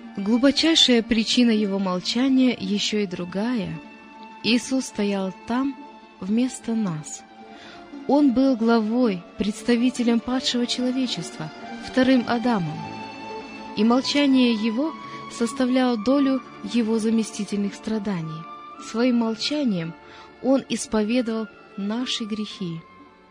Глубочайшая причина его молчания еще и другая. Иисус стоял там вместо нас. Он был главой, представителем падшего человечества, вторым Адамом. И молчание его составляло долю его заместительных страданий. Своим молчанием он исповедовал наши грехи.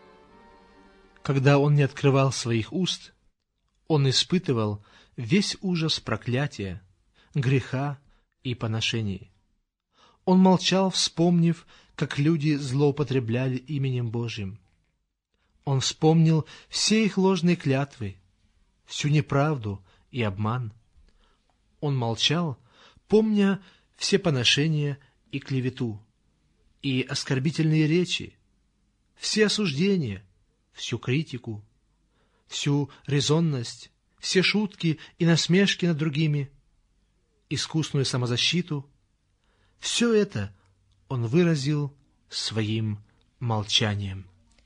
Когда он не открывал своих уст, он испытывал весь ужас проклятия, греха и поношений. Он молчал, вспомнив, как люди злоупотребляли именем Божьим. Он вспомнил все их ложные клятвы, всю неправду и обман. Он молчал, помня все поношения и клевету, и оскорбительные речи, все осуждения, всю критику, всю резонность, все шутки и насмешки над другими, искусную самозащиту. Все это он выразил своим молчанием.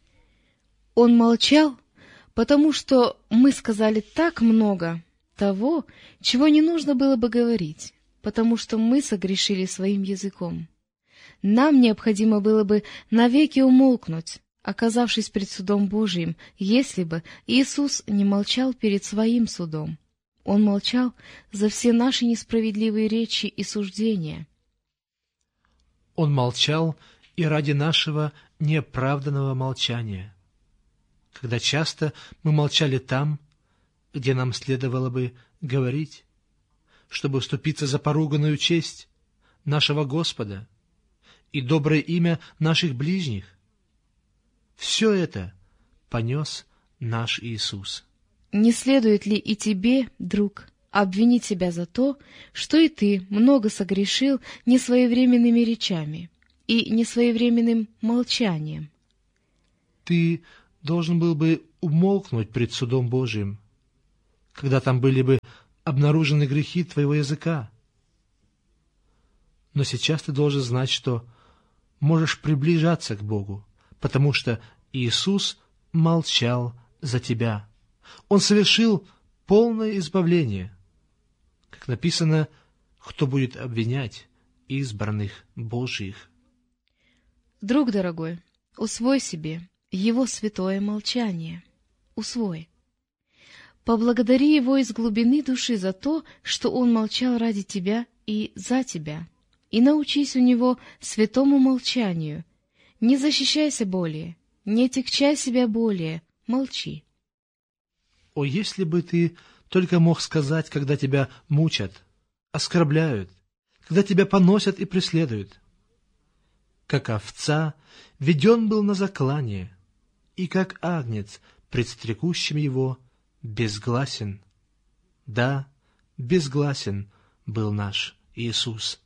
Он молчал, потому что мы сказали так много того, чего не нужно было бы говорить, потому что мы согрешили своим языком. Нам необходимо было бы навеки умолкнуть, оказавшись пред судом Божиим, если бы Иисус не молчал перед своим судом. Он молчал за все наши несправедливые речи и суждения. Он молчал и ради нашего неоправданного молчания, когда часто мы молчали там, где нам следовало бы говорить, чтобы вступиться за поруганную честь нашего Господа и доброе имя наших ближних. Все это понес наш Иисус. Не следует ли и тебе, друг, обвинить себя за то, что и ты много согрешил несвоевременными речами и несвоевременным молчанием? Ты должен был бы умолкнуть пред судом Божиим, когда там были бы обнаружены грехи твоего языка. Но сейчас ты должен знать, что можешь приближаться к Богу, потому что Иисус молчал за тебя. Он совершил полное избавление. Как написано, кто будет обвинять избранных Божьих? Друг дорогой, усвой себе его святое молчание. Усвой. Поблагодари его из глубины души за то, что он молчал ради тебя и за тебя. И научись у него святому молчанию. Не защищайся более, не отягчай себя более, молчи. О, если бы ты только мог сказать, когда тебя мучат, оскорбляют, когда тебя поносят и преследуют. Как овца веден был на заклание, и как агнец пред стрекущим его безгласен. Да, безгласен был наш Иисус.